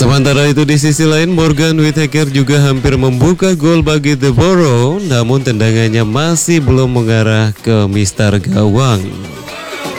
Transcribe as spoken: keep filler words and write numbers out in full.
Sementara itu di sisi lain Morgan Whittaker juga hampir membuka gol bagi The Borough, namun tendangannya masih belum mengarah ke mistar gawang.